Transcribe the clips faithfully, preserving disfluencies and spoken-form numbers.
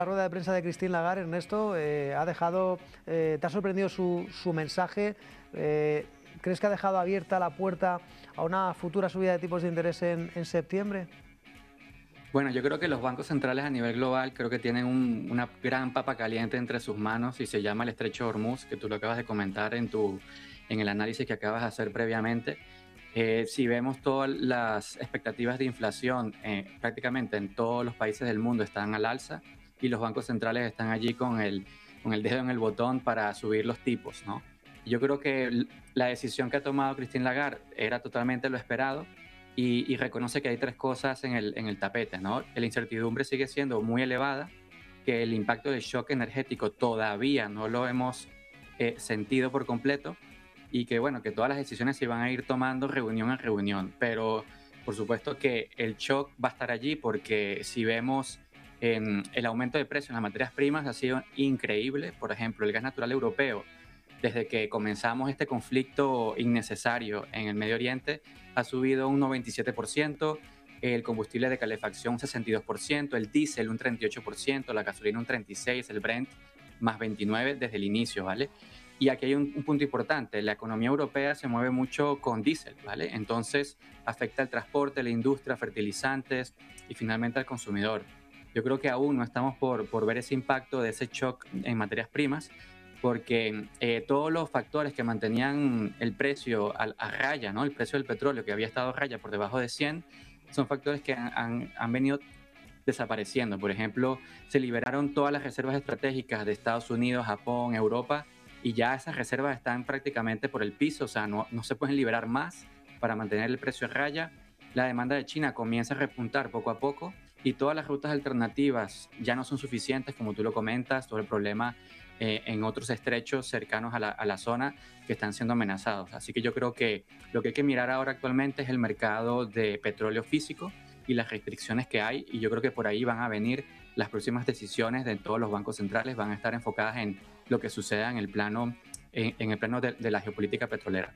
La rueda de prensa de Christine Lagarde, Ernesto, eh, ha dejado, eh, ¿te ha sorprendido su, su mensaje? Eh, ¿Crees que ha dejado abierta la puerta a una futura subida de tipos de interés en, en septiembre? Bueno, yo creo que los bancos centrales a nivel global creo que tienen un- una gran papa caliente entre sus manos y se llama el Estrecho de Hormuz, que tú lo acabas de comentar en, tu, en el análisis que acabas de hacer previamente. Eh, si vemos todas las expectativas de inflación, eh, prácticamente en todos los países del mundo están al alza y los bancos centrales están allí con el, con el dedo en el botón para subir los tipos, ¿no? Yo creo que l- la decisión que ha tomado Christine Lagarde era totalmente lo esperado y, y reconoce que hay tres cosas en el, en el tapete, ¿no? La incertidumbre sigue siendo muy elevada, que el impacto del shock energético todavía no lo hemos eh, sentido por completo y que, bueno, que todas las decisiones se van a ir tomando reunión a reunión, pero por supuesto que el shock va a estar allí porque si vemos em, el aumento de precios en las materias primas ha sido increíble. Por ejemplo, el gas natural europeo, desde que comenzamos este conflicto innecesario en el Medio Oriente, ha subido un noventa y siete por ciento, el combustible de calefacción un sesenta y dos por ciento, el diésel un treinta y ocho por ciento, la gasolina un treinta y seis por ciento, el Brent más veintinueve por ciento desde el inicio, ¿vale? Y aquí hay un, un punto importante, la economía europea se mueve mucho con diésel, ¿vale? Entonces afecta al transporte, la industria, fertilizantes y finalmente al consumidor. Yo creo que aún no estamos por, por ver ese impacto de ese shock en materias primas, porque eh, todos los factores que mantenían el precio a, a raya, ¿no? El precio del petróleo que había estado a raya por debajo de cien, son factores que han, han, han venido desapareciendo. Por ejemplo, se liberaron todas las reservas estratégicas de Estados Unidos, Japón, Europa, y ya esas reservas están prácticamente por el piso, o sea, no, no se pueden liberar más para mantener el precio a raya. La demanda de China comienza a repuntar poco a poco y todas las rutas alternativas ya no son suficientes, como tú lo comentas, todo el problema eh, en otros estrechos cercanos a la, a la zona que están siendo amenazados. Así que yo creo que lo que hay que mirar ahora actualmente es el mercado de petróleo físico y las restricciones que hay, y yo creo que por ahí van a venir las próximas decisiones de todos los bancos centrales, van a estar enfocadas en lo que suceda en el plano, en, en el plano de, de la geopolítica petrolera.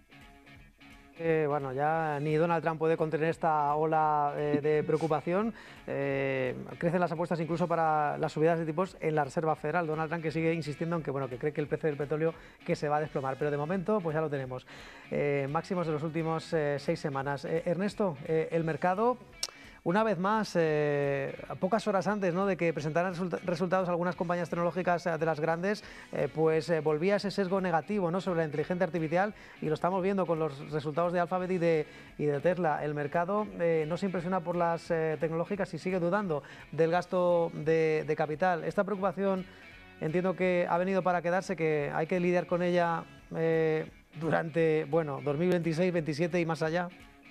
Eh, bueno, ya ni Donald Trump puede contener esta ola eh, de preocupación. Eh, crecen las apuestas incluso para las subidas de tipos en la Reserva Federal. Donald Trump que sigue insistiendo en que, bueno, que cree que el precio del petróleo que se va a desplomar. Pero de momento, pues ya lo tenemos. Eh, máximos de los últimos eh, seis semanas. Eh, Ernesto, eh, el mercado una vez más, eh, a pocas horas antes, ¿no?, de que presentaran result resultados algunas compañías tecnológicas eh, de las grandes, eh, pues eh, volvía ese sesgo negativo, ¿no?, sobre la inteligencia artificial, y lo estamos viendo con los resultados de Alphabet y de, y de Tesla. El mercado eh, no se impresiona por las eh, tecnológicas y sigue dudando del gasto de, de capital. Esta preocupación entiendo que ha venido para quedarse, que hay que lidiar con ella eh, durante, bueno, dos mil veintiséis, veintisiete y más allá.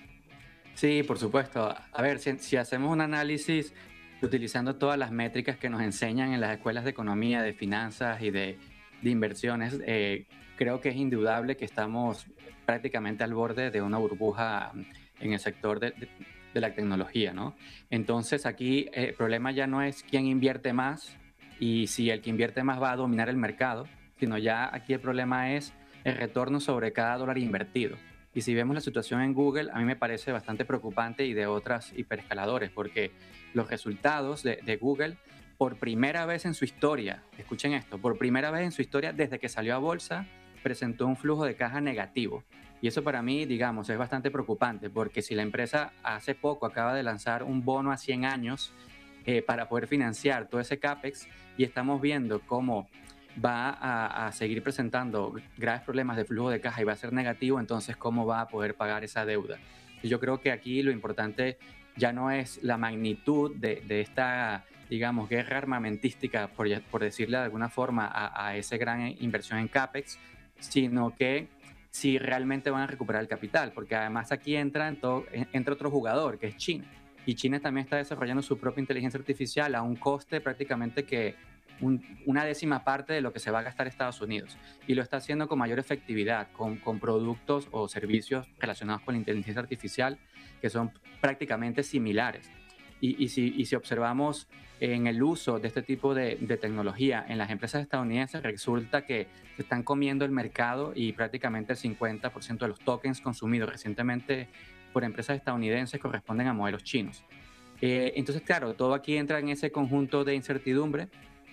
Sí, por supuesto. A ver, si, si hacemos un análisis utilizando todas las métricas que nos enseñan en las escuelas de economía, de finanzas y de, de inversiones, eh, creo que es indudable que estamos prácticamente al borde de una burbuja en el sector de, de- de la tecnología, ¿no? Entonces aquí eh, el problema ya no es quién invierte más y si el que invierte más va a dominar el mercado, sino ya aquí el problema es el retorno sobre cada dólar invertido. Y si vemos la situación en Google, a mí me parece bastante preocupante y de otras hiperescaladores, porque los resultados de, de Google, por primera vez en su historia, escuchen esto, por primera vez en su historia, desde que salió a bolsa, presentó un flujo de caja negativo. Y eso para mí, digamos, es bastante preocupante, porque si la empresa hace poco acaba de lanzar un bono a cien años eh, para poder financiar todo ese CAPEX y estamos viendo cómo va a, a seguir presentando graves problemas de flujo de caja y va a ser negativo, entonces ¿cómo va a poder pagar esa deuda? Y yo creo que aquí lo importante ya no es la magnitud de, de esta, digamos, guerra armamentística, por, por decirle de alguna forma, a, a esa gran inversión en CAPEX, sino que si realmente van a recuperar el capital, porque además aquí entra, en todo, entra otro jugador, que es China. Y China también está desarrollando su propia inteligencia artificial a un coste prácticamente que un, una décima parte de lo que se va a gastar Estados Unidos. Y lo está haciendo con mayor efectividad, con, con productos o servicios relacionados con la inteligencia artificial que son prácticamente similares. Y, y, si, y si observamos en el uso de este tipo de, de tecnología en las empresas estadounidenses, resulta que se están comiendo el mercado y prácticamente el cincuenta por ciento de los tokens consumidos recientemente por empresas estadounidenses corresponden a modelos chinos. Eh, entonces, claro, todo aquí entra en ese conjunto de incertidumbre